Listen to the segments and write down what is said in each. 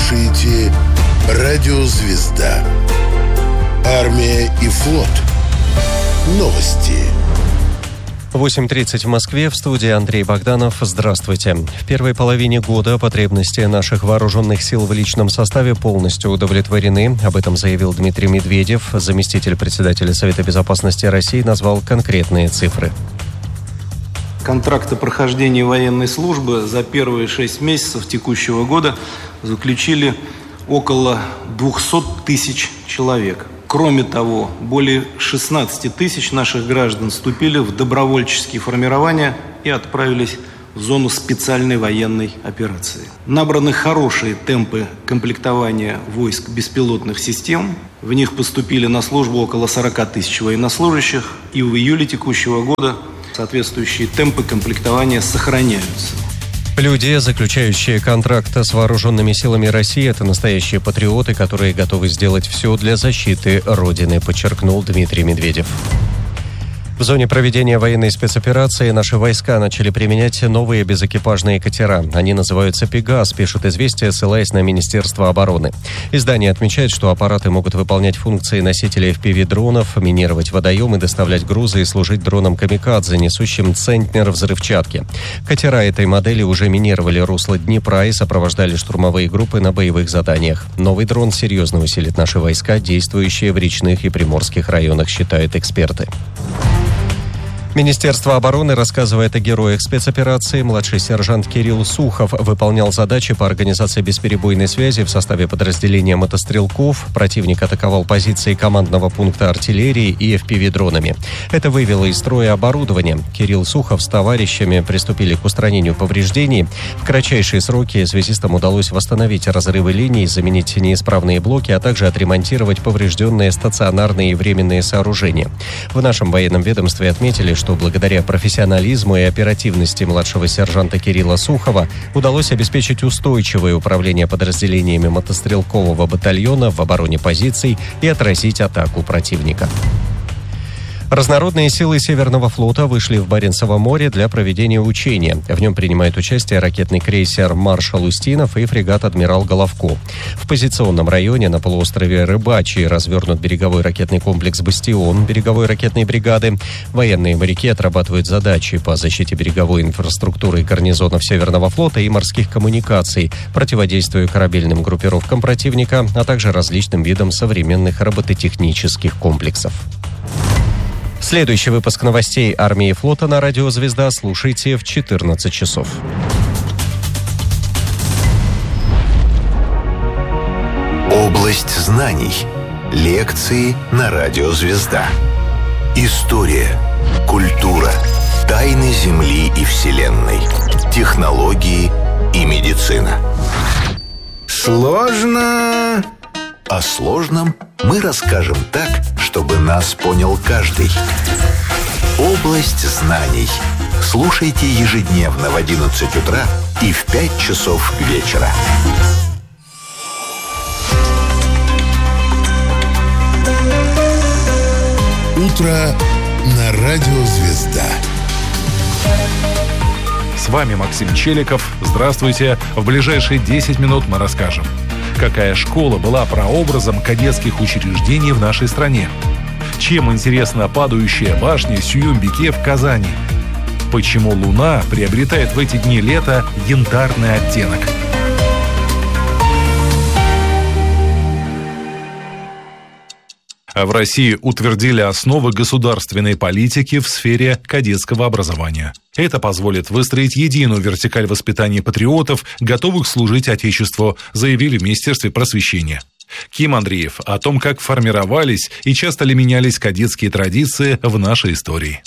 слушаете «Радио Звезда». Армия и флот. Новости. 8:30 в Москве. В студии Андрей Богданов. Здравствуйте. В первой половине года потребности наших вооруженных сил в личном составе полностью удовлетворены. Об этом заявил Дмитрий Медведев. Заместитель председателя Совета безопасности России назвал конкретные цифры. Контракты прохождения военной службы за первые 6 месяцев текущего года заключили около 200 тысяч человек. Кроме того, более 16 тысяч наших граждан вступили в добровольческие формирования и отправились в зону специальной военной операции. Набраны хорошие темпы комплектования войск беспилотных систем. В них поступили на службу около 40 тысяч военнослужащих. И в июле текущего года соответствующие темпы комплектования сохраняются. Люди, заключающие контракт с вооруженными силами России, это настоящие патриоты, которые готовы сделать все для защиты Родины, подчеркнул Дмитрий Медведев. В зоне проведения военной спецоперации наши войска начали применять новые безэкипажные катера. Они называются «Пегас», пишет «Известия», ссылаясь на Министерство обороны. Издание отмечает, что аппараты могут выполнять функции носителей FPV-дронов, минировать водоемы, доставлять грузы и служить дроном-камикадзе, несущим центнер взрывчатки. Катера этой модели уже минировали русло Днепра и сопровождали штурмовые группы на боевых заданиях. Новый дрон серьезно усилит наши войска, действующие в речных и приморских районах, считают эксперты. Министерство обороны рассказывает о героях спецоперации. Младший сержант Кирилл Сухов выполнял задачи по организации бесперебойной связи в составе подразделения мотострелков. Противник атаковал позиции командного пункта артиллерии и FPV-дронами. Это вывело из строя оборудование. Кирилл Сухов с товарищами приступили к устранению повреждений. В кратчайшие сроки связистам удалось восстановить разрывы линий, заменить неисправные блоки, а также отремонтировать поврежденные стационарные и временные сооружения. В нашем военном ведомстве отметили, что благодаря профессионализму и оперативности младшего сержанта Кирилла Сухова удалось обеспечить устойчивое управление подразделениями мотострелкового батальона в обороне позиций и отразить атаку противника. Разнородные силы Северного флота вышли в Баренцево море для проведения учения. В нем принимают участие ракетный крейсер «Маршал Устинов» и фрегат «Адмирал Головко». В позиционном районе на полуострове Рыбачий развернут береговой ракетный комплекс «Бастион» береговой ракетной бригады. Военные моряки отрабатывают задачи по защите береговой инфраструктуры гарнизонов Северного флота и морских коммуникаций, противодействуя корабельным группировкам противника, а также различным видам современных робототехнических комплексов. Следующий выпуск новостей армии и флота на радио «Звезда» слушайте в 14 часов. Область знаний. Лекции на радио «Звезда». История, культура, тайны Земли и Вселенной, технологии и медицина. Сложно. О сложном мы расскажем так, чтобы нас понял каждый. Область знаний. Слушайте ежедневно в 11 утра и в 5 часов вечера. Утро на радио «Звезда». С вами Максим Челиков. Здравствуйте. В ближайшие 10 минут мы расскажем, какая школа была прообразом кадетских учреждений в нашей стране. Чем интересна падающая башня Сююмбике в Казани? Почему Луна приобретает в эти дни лета янтарный оттенок? В России утвердили основы государственной политики в сфере кадетского образования. Это позволит выстроить единую вертикаль воспитания патриотов, готовых служить Отечеству, заявили в Министерстве просвещения. Ким Андреев о том, как формировались и часто ли менялись кадетские традиции в нашей истории.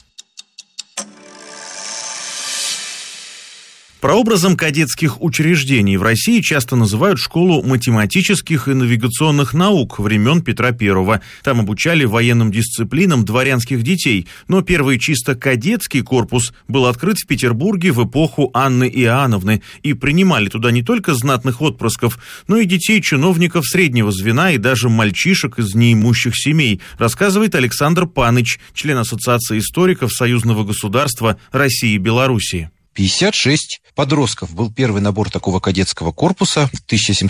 Прообразом кадетских учреждений в России часто называют школу математических и навигационных наук времен Петра I. Там обучали военным дисциплинам дворянских детей, но первый чисто кадетский корпус был открыт в Петербурге в эпоху Анны Иоанновны, и принимали туда не только знатных отпрысков, но и детей чиновников среднего звена и даже мальчишек из неимущих семей, рассказывает Александр Паныч, член Ассоциации историков Союзного государства России и Белоруссии. 56 подростков. Был первый набор такого кадетского корпуса в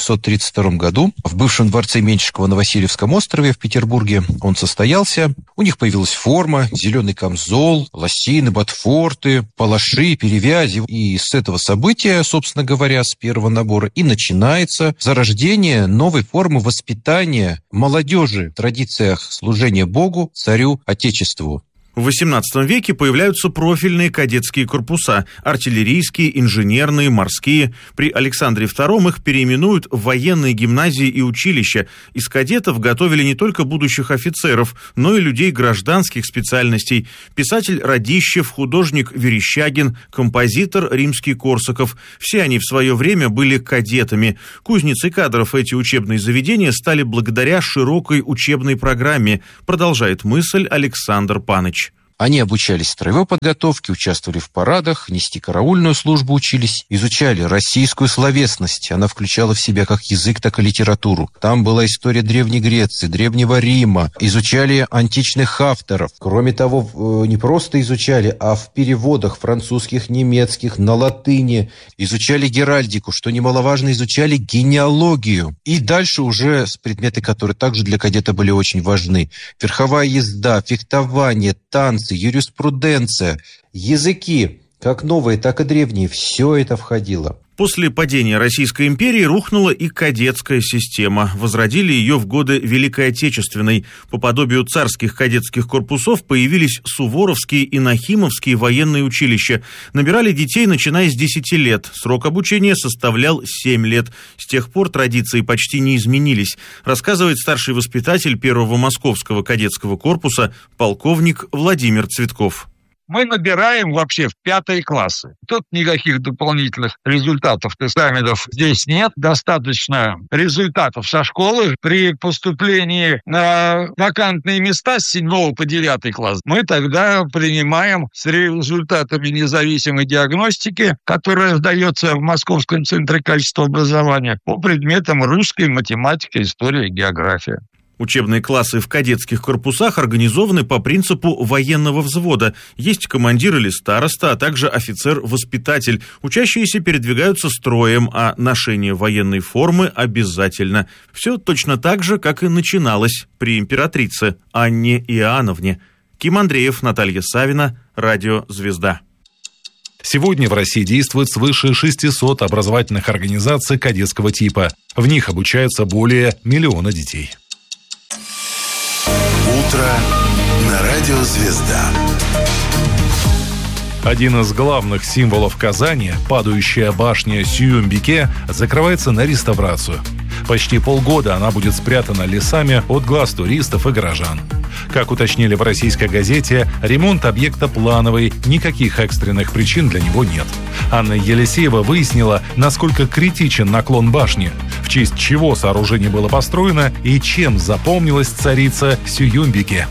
1732 году в бывшем дворце Меньшикова на Васильевском острове в Петербурге. Он состоялся. У них появилась форма, зеленый камзол, лосины, ботфорты, палаши, перевязи. И с этого события, собственно говоря, с первого набора и начинается зарождение новой формы воспитания молодежи в традициях служения Богу, царю, Отечеству. В XVIII веке появляются профильные кадетские корпуса – артиллерийские, инженерные, морские. При Александре II их переименуют в военные гимназии и училища. Из кадетов готовили не только будущих офицеров, но и людей гражданских специальностей. Писатель Радищев, художник Верещагин, композитор Римский-Корсаков. Все они в свое время были кадетами. Кузницей кадров эти учебные заведения стали благодаря широкой учебной программе, продолжает мысль Александр Паныч. Они обучались строевой подготовке, участвовали в парадах, нести караульную службу учились, изучали российскую словесность. Она включала в себя как язык, так и литературу. Там была история Древней Греции, Древнего Рима. Изучали античных авторов. Кроме того, не просто изучали, а в переводах французских, немецких, на латыни. Изучали геральдику, что немаловажно, изучали генеалогию. И дальше уже предметы, которые также для кадета были очень важны. Верховая езда, фехтование, танцы, юриспруденция, языки, как новые, так и древние, все это входило. После падения Российской империи рухнула и кадетская система. Возродили ее в годы Великой Отечественной. По подобию царских кадетских корпусов появились суворовские и нахимовские военные училища. Набирали детей, начиная с 10 лет. Срок обучения составлял 7 лет. С тех пор традиции почти не изменились, рассказывает старший воспитатель первого московского кадетского корпуса полковник Владимир Цветков. Мы набираем вообще в 5 классы. Тут никаких дополнительных результатов, экзаменов здесь нет. Достаточно результатов со школы. При поступлении на вакантные места с 7 по 9 класс мы тогда принимаем с результатами независимой диагностики, которая сдается в Московском центре качества образования, по предметам русской, математика, история, география. Учебные классы в кадетских корпусах организованы по принципу военного взвода. Есть командир или староста, а также офицер-воспитатель. Учащиеся передвигаются строем, а ношение военной формы обязательно. Все точно так же, как и начиналось при императрице Анне Иоанновне. Ким Андреев, Наталья Савина, Радио «Звезда». Сегодня в России действует свыше 600 образовательных организаций кадетского типа. В них обучаются более 1 миллиона детей. Утро на радио «Звезда». Один из главных символов Казани, падающая башня Сююмбике, закрывается на реставрацию. Почти полгода она будет спрятана лесами от глаз туристов и горожан. Как уточнили в российской газете, ремонт объекта плановый, никаких экстренных причин для него нет. Анна Елисеева выяснила, насколько критичен наклон башни, в честь чего сооружение было построено и чем запомнилась царица Сююмбике.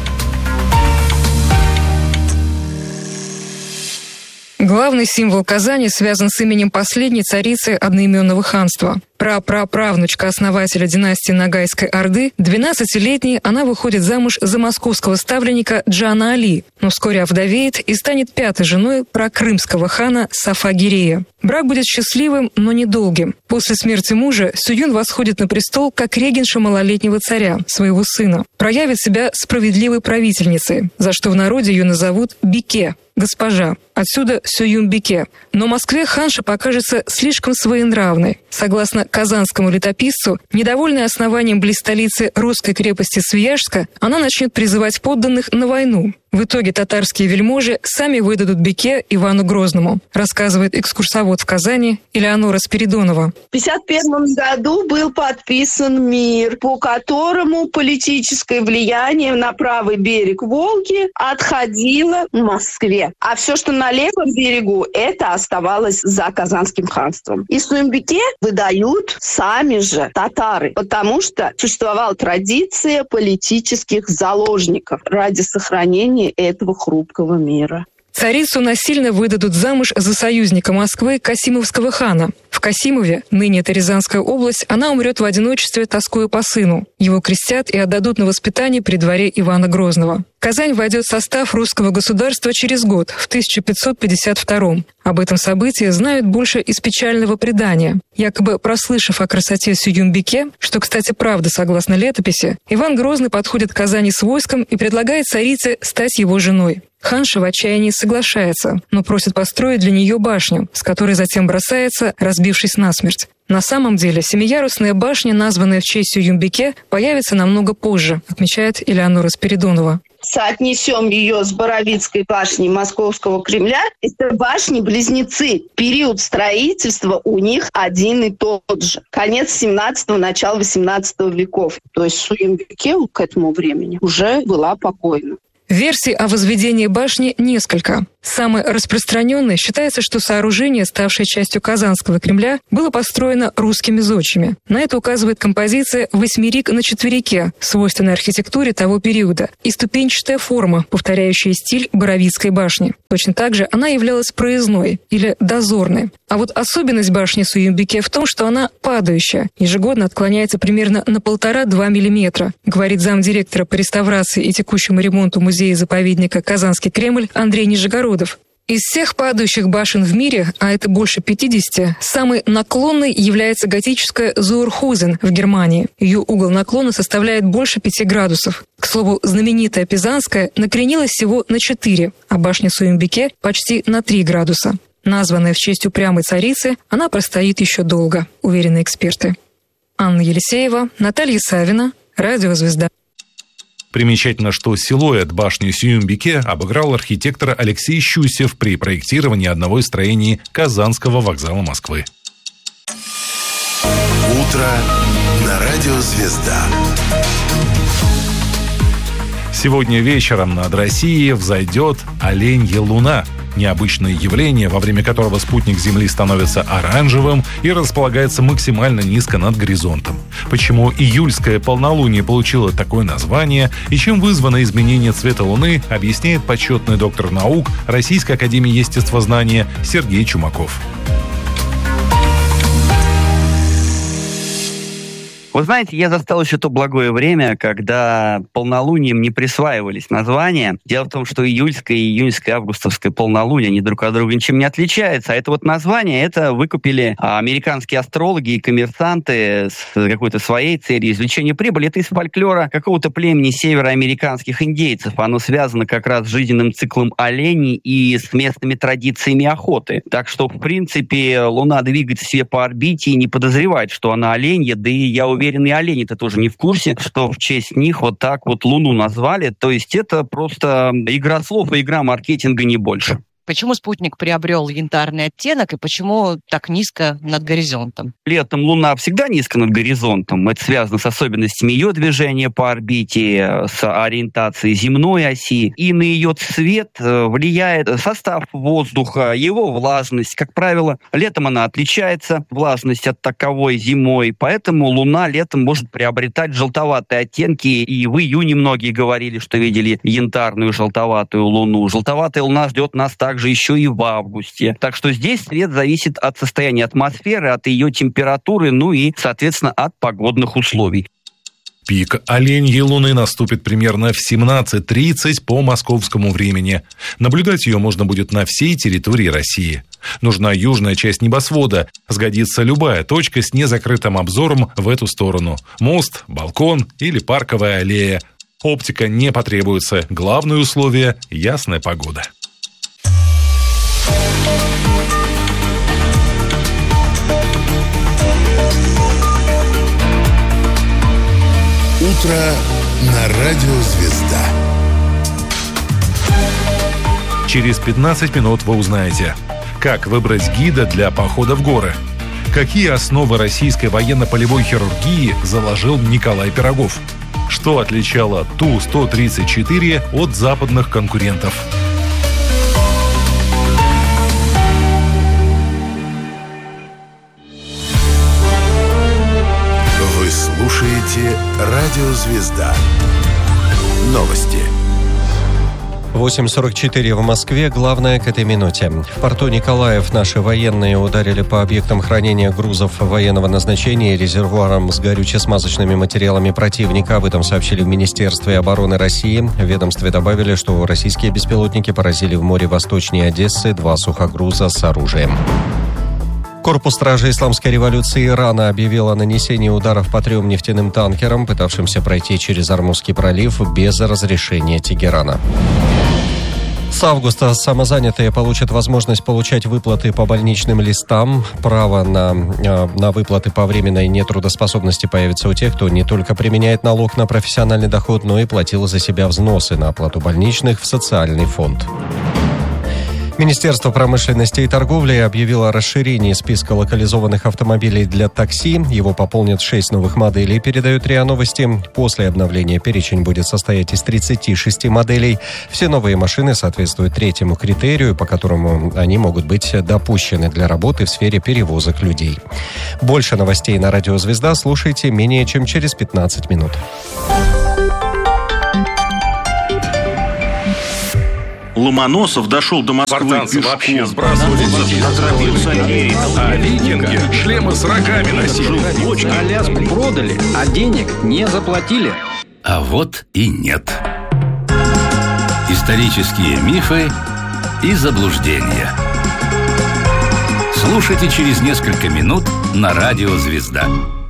Главный символ Казани связан с именем последней царицы одноименного ханства. Прапраправнучка основателя династии Ногайской Орды, 12-летней она выходит замуж за московского ставленника Джана Али, но вскоре овдовеет и станет 5-й женой прокрымского хана Сафа Гирея. Брак будет счастливым, но недолгим. После смерти мужа Сююн восходит на престол как регенша малолетнего царя, своего сына. Проявит себя справедливой правительницей, за что в народе ее назовут Бике, госпожа. Отсюда Сююмбике. Но Москве ханша покажется слишком своенравной. Согласно казанскому летописцу, недовольная основанием близ столицы русской крепости Свияжска, она начнет призывать подданных на войну. В итоге татарские вельможи сами выдадут Бике Ивану Грозному, рассказывает экскурсовод в Казани Элеонора Спиридонова. В 1951 году был подписан мир, по которому политическое влияние на правый берег Волги отходило в Москве. А все, что на левом берегу, это оставалось за Казанским ханством. И Сююмбике выдают сами же татары, потому что существовала традиция политических заложников ради сохранения этого хрупкого мира. Царицу насильно выдадут замуж за союзника Москвы Касимовского хана. В Касимове, ныне это Рязанская область, она умрет в одиночестве, тоскуя по сыну. Его крестят и отдадут на воспитание при дворе Ивана Грозного. Казань войдет в состав русского государства через год, в 1552. Об этом событии знают больше из печального предания. Якобы прослышав о красоте Сююмбике, что, кстати, правда согласно летописи, Иван Грозный подходит к Казани с войском и предлагает царице стать его женой. Ханша в отчаянии соглашается, но просит построить для нее башню, с которой затем бросается, разбившись насмерть. На самом деле, семиярусная башня, названная в честь Сююмбике, появится намного позже, отмечает Элеонора Спиридонова. Соотнесем ее с Боровицкой башней Московского Кремля. Это башни-близнецы. Период строительства у них один и тот же. Конец 17-го, начало 18 веков. То есть Сююмбике к этому времени уже была покойна. Версий о возведении башни несколько. Самой распространенной считается, что сооружение, ставшее частью Казанского Кремля, было построено русскими зодчими. На это указывает композиция «Восьмерик на четверике», свойственной архитектуре того периода, и ступенчатая форма, повторяющая стиль Боровицкой башни. Точно так же она являлась проездной или дозорной. А вот особенность башни Сююмбике в том, что она падающая, ежегодно отклоняется примерно на 1,5-2 мм, говорит замдиректора по реставрации и текущему ремонту музея-заповедника «Казанский Кремль» Андрей Нижегородов. Из всех падающих башен в мире, а это больше 50, самой наклонной является готическая Зуэрхузен в Германии. Ее угол наклона составляет больше 5 градусов. К слову, знаменитая Пизанская накренилась всего на 4, а башня Сююмбике почти на 3 градуса. Названная в честь упрямой царицы, она простоит еще долго, уверены эксперты. Анна Елисеева, Наталья Савина, Радио «Звезда». Примечательно, что силуэт башни Сююмбике обыграл архитектор Алексей Щусев при проектировании одного из строений Казанского вокзала Москвы. Утро на Радио «Звезда». Сегодня вечером над Россией взойдет оленья луна. Необычное явление, во время которого спутник Земли становится оранжевым и располагается максимально низко над горизонтом. Почему июльское полнолуние получило такое название и чем вызвано изменение цвета Луны, объясняет почетный доктор наук Российской академии естествознания Сергей Чумаков. Вы знаете, я застал еще то благое время, когда полнолунием не присваивались названия. Дело в том, что июльское, июньское, августовское полнолуние, они друг от друга ничем не отличаются. А это вот название, это выкупили американские астрологи и коммерсанты с какой-то своей целью извлечения прибыли. Это из фольклора какого-то племени североамериканских индейцев. Оно связано как раз с жизненным циклом оленей и с местными традициями охоты. Так что, в принципе, Луна двигается себе по орбите и не подозревает, что она оленья, да и я уверен, и олени-то тоже не в курсе, что в честь них вот так вот Луну назвали. То есть это просто игра слов и игра маркетинга, не больше. Почему спутник приобрел янтарный оттенок и почему так низко над горизонтом? Летом Луна всегда низко над горизонтом. Это связано с особенностями ее движения по орбите, с ориентацией земной оси. И на ее цвет влияет состав воздуха, его влажность. Как правило, летом она отличается, влажность от таковой зимой. Поэтому Луна летом может приобретать желтоватые оттенки. И в июне многие говорили, что видели янтарную желтоватую Луну. Желтоватая Луна ждет нас также еще и в августе. Так что здесь цвет зависит от состояния атмосферы, от ее температуры, ну и, соответственно, от погодных условий. Пик оленьей луны наступит примерно в 17:30 по московскому времени. Наблюдать ее можно будет на всей территории России. Нужна южная часть небосвода. Сгодится любая точка с незакрытым обзором в эту сторону. Мост, балкон или парковая аллея. Оптика не потребуется. Главное условие – ясная погода. Утро на Радио «Звезда». Через 15 минут вы узнаете, как выбрать гида для похода в горы, какие основы российской военно-полевой хирургии заложил Николай Пирогов, что отличало Ту-134 от западных конкурентов. Слушаете Радио «Звезда». Новости. 8:44 в Москве. Главное к этой минуте. В порту Николаев наши военные ударили по объектам хранения грузов военного назначения и резервуарам с горюче-смазочными материалами противника. Об этом сообщили в Министерстве обороны России. В ведомстве добавили, что российские беспилотники поразили в море восточнее Одессы 2 сухогруза с оружием. Корпус стражи Исламской революции Ирана объявил о нанесении ударов по 3 нефтяным танкерам, пытавшимся пройти через Ормузский пролив без разрешения Тегерана. С августа самозанятые получат возможность получать выплаты по больничным листам. Право на выплаты по временной нетрудоспособности появится у тех, кто не только применяет налог на профессиональный доход, но и платил за себя взносы на оплату больничных в социальный фонд. Министерство промышленности и торговли объявило о расширении списка локализованных автомобилей для такси. Его пополнят 6 новых моделей, передают РИА Новости. После обновления перечень будет состоять из 36 моделей. Все новые машины соответствуют 3-му критерию, по которому они могут быть допущены для работы в сфере перевозок людей. Больше новостей на Радио Звезда слушайте менее чем через 15 минут. Ломоносов дошел до Москвы Спартанцы вообще пешком. сбрасывали детей. А викинги шлемы с рогами носили. Аляску продали, а денег не заплатили. А вот и нет. Исторические мифы и заблуждения. Слушайте через несколько минут на Радио Звезда.